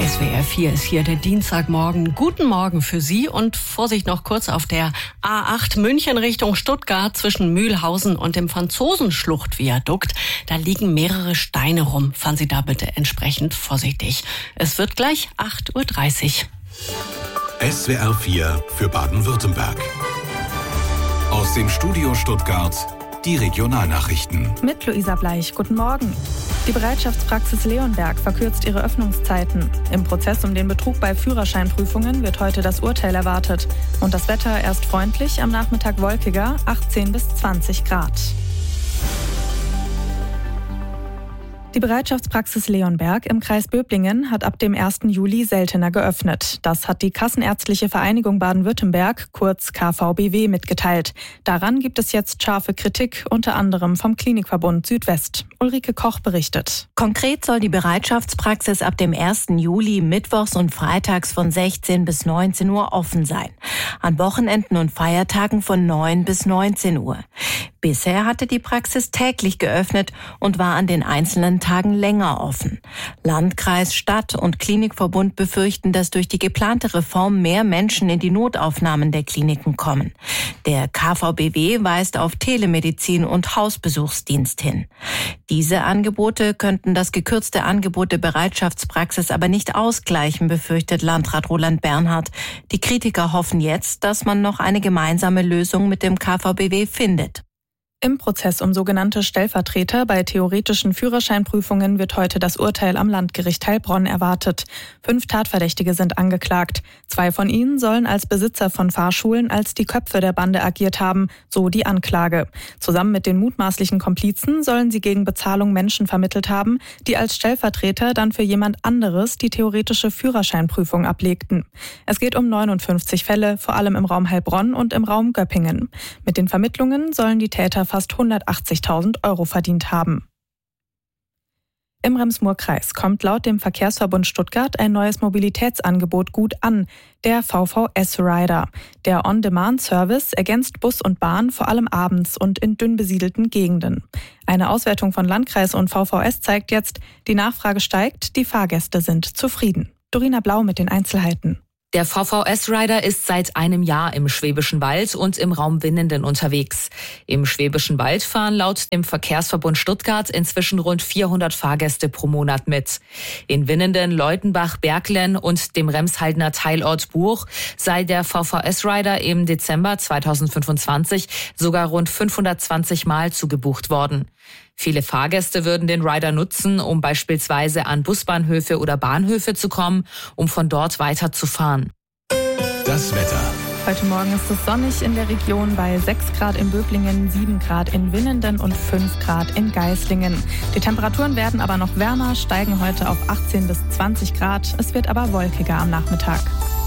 SWR 4 ist hier der Dienstagmorgen. Guten Morgen für Sie und Vorsicht noch kurz auf der A8 München Richtung Stuttgart zwischen Mühlhausen und dem Franzosenschluchtviadukt. Da liegen mehrere Steine rum. Fahren Sie da bitte entsprechend vorsichtig. Es wird gleich 8:30 Uhr. SWR 4 für Baden-Württemberg. Aus dem Studio Stuttgart die Regionalnachrichten. Mit Luisa Bleich, guten Morgen. Die Bereitschaftspraxis Leonberg verkürzt ihre Öffnungszeiten. Im Prozess um den Betrug bei Führerscheinprüfungen wird heute das Urteil erwartet. Und das Wetter erst freundlich, am Nachmittag wolkiger, 18 bis 20 Grad. Die Bereitschaftspraxis Leonberg im Kreis Böblingen hat ab dem 1. Juli seltener geöffnet. Das hat die Kassenärztliche Vereinigung Baden-Württemberg, kurz KVBW, mitgeteilt. Daran gibt es jetzt scharfe Kritik, unter anderem vom Klinikverbund Südwest. Ulrike Koch berichtet. Konkret soll die Bereitschaftspraxis ab dem 1. Juli mittwochs und freitags von 16 bis 19 Uhr offen sein. An Wochenenden und Feiertagen von 9 bis 19 Uhr. Bisher hatte die Praxis täglich geöffnet und war an den einzelnen Tagen länger offen. Landkreis, Stadt und Klinikverbund befürchten, dass durch die geplante Reform mehr Menschen in die Notaufnahmen der Kliniken kommen. Der KVBW weist auf Telemedizin und Hausbesuchsdienst hin. Diese Angebote könnten das gekürzte Angebot der Bereitschaftspraxis aber nicht ausgleichen, befürchtet Landrat Roland Bernhard. Die Kritiker hoffen jetzt, dass man noch eine gemeinsame Lösung mit dem KVBW findet. Im Prozess um sogenannte Stellvertreter bei theoretischen Führerscheinprüfungen wird heute das Urteil am Landgericht Heilbronn erwartet. 5 Tatverdächtige sind angeklagt. 2 von ihnen sollen als Besitzer von Fahrschulen als die Köpfe der Bande agiert haben, so die Anklage. Zusammen mit den mutmaßlichen Komplizen sollen sie gegen Bezahlung Menschen vermittelt haben, die als Stellvertreter dann für jemand anderes die theoretische Führerscheinprüfung ablegten. Es geht um 59 Fälle, vor allem im Raum Heilbronn und im Raum Göppingen. Mit den Vermittlungen sollen die Täter fast 180.000 € verdient haben. Im Rems-Murr-Kreis kommt laut dem Verkehrsverbund Stuttgart ein neues Mobilitätsangebot gut an, der VVS-Rider. Der On-Demand-Service ergänzt Bus und Bahn vor allem abends und in dünn besiedelten Gegenden. Eine Auswertung von Landkreis und VVS zeigt jetzt, die Nachfrage steigt, die Fahrgäste sind zufrieden. Dorina Blau mit den Einzelheiten. Der VVS-Rider ist seit einem Jahr im Schwäbischen Wald und im Raum Winnenden unterwegs. Im Schwäbischen Wald fahren laut dem Verkehrsverbund Stuttgart inzwischen rund 400 Fahrgäste pro Monat mit. In Winnenden, Leutenbach, Berglen und dem Remshaldner Teilort Buch sei der VVS-Rider im Dezember 2025 sogar rund 520 Mal zugebucht worden. Viele Fahrgäste würden den Rider nutzen, um beispielsweise an Busbahnhöfe oder Bahnhöfe zu kommen, um von dort weiterzufahren. Das Wetter. Heute Morgen ist es sonnig in der Region bei 6 Grad in Böblingen, 7 Grad in Winnenden und 5 Grad in Geislingen. Die Temperaturen werden aber noch wärmer, steigen heute auf 18 bis 20 Grad. Es wird aber wolkiger am Nachmittag.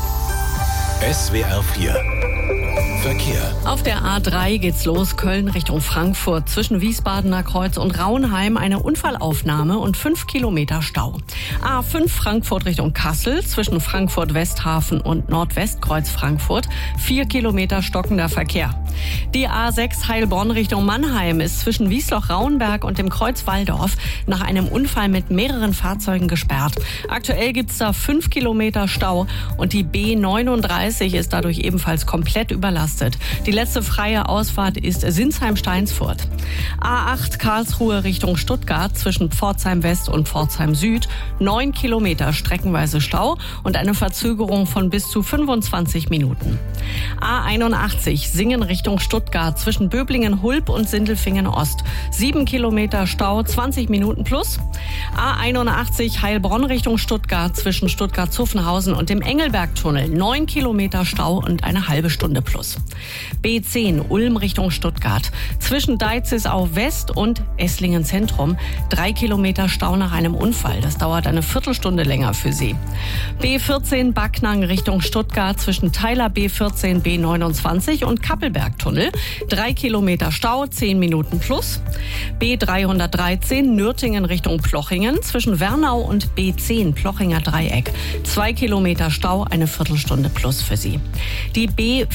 SWR 4 Verkehr. Auf der A3 geht's los, Köln Richtung Frankfurt. Zwischen Wiesbadener Kreuz und Raunheim eine Unfallaufnahme und 5 Kilometer Stau. A5 Frankfurt Richtung Kassel, zwischen Frankfurt Westhafen und Nordwestkreuz Frankfurt, 4 Kilometer stockender Verkehr. Die A6 Heilbronn Richtung Mannheim ist zwischen Wiesloch-Rauenberg und dem Kreuz Walldorf nach einem Unfall mit mehreren Fahrzeugen gesperrt. Aktuell gibt's da 5 Kilometer Stau und die B39 ist dadurch ebenfalls komplett überlastet. Die letzte freie Ausfahrt ist Sinsheim-Steinsfurt. A8 Karlsruhe Richtung Stuttgart zwischen Pforzheim West und Pforzheim Süd, 9 Kilometer streckenweise Stau und eine Verzögerung von bis zu 25 Minuten. A81 Singen Richtung Stuttgart zwischen Böblingen-Hulb und Sindelfingen Ost, 7 Kilometer Stau, 20 Minuten plus. A81 Heilbronn Richtung Stuttgart zwischen Stuttgart-Zuffenhausen und dem Engelbergtunnel, 9 Kilometer Stau und eine halbe Stunde plus. B10 Ulm Richtung Stuttgart zwischen Deizisau West und Esslingen Zentrum, 3 Kilometer Stau nach einem Unfall. Das dauert eine Viertelstunde länger für Sie. B14 Backnang Richtung Stuttgart zwischen Teiler B14 B29 und Kappelbergtunnel, 3 Kilometer Stau, 10 Minuten plus. B313 Nürtingen Richtung Plochingen zwischen Wernau und B10 Plochinger Dreieck, 2 Kilometer Stau, eine Viertelstunde plus für Sie. Die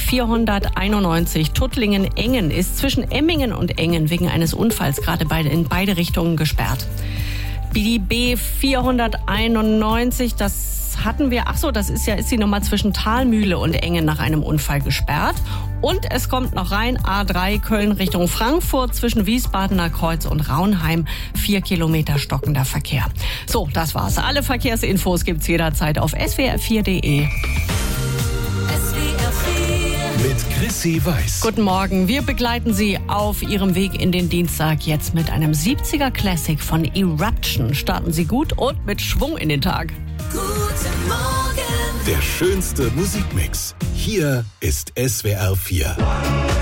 B491 Tuttlingen-Engen ist zwischen Emmingen und Engen wegen eines Unfalls gerade in beide Richtungen gesperrt. Die B491, das was hatten wir? Ach so, das ist die Nummer zwischen Thalmühle und Engen nach einem Unfall gesperrt. Und es kommt noch rein, A3 Köln Richtung Frankfurt zwischen Wiesbadener Kreuz und Raunheim. 4 Kilometer stockender Verkehr. So, das war's. Alle Verkehrsinfos gibt's jederzeit auf swr4.de. Mit Chrissy Weiß. Guten Morgen, wir begleiten Sie auf Ihrem Weg in den Dienstag jetzt mit einem 70er Classic von Eruption. Starten Sie gut und mit Schwung in den Tag. Guten Morgen. Der schönste Musikmix. Hier ist SWR 4.